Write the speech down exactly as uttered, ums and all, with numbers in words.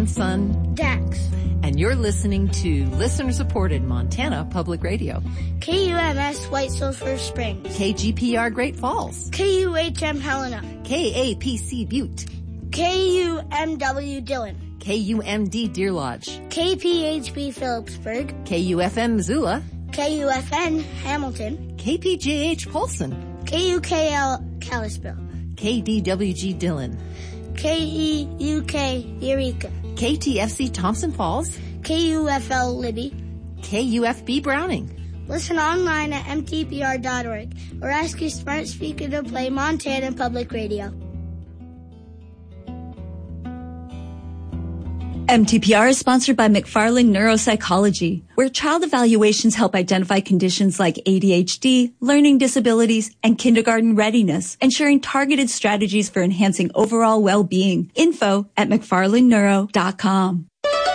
grandson, Dax. And you're listening to listener-supported Montana Public Radio. K U M S White Sulphur Springs. K G P R Great Falls. K U H M Helena. K A P C Butte. K U M W Dillon. K U M D Deer Lodge. K P H B Phillipsburg. K U F M Missoula. K U F N Hamilton. K P J H Polson. K U K L Kalispell. K D W G Dillon. K E U K Eureka. K T F C Thompson Falls. K U F L Libby. K U F B Browning. Listen online at M T P R dot org or ask your smart speaker to play Montana Public Radio. M T P R is sponsored by McFarland Neuropsychology, where child evaluations help identify conditions like A D H D, learning disabilities, and kindergarten readiness, ensuring targeted strategies for enhancing overall well-being. Info at McFarland Neuro dot com.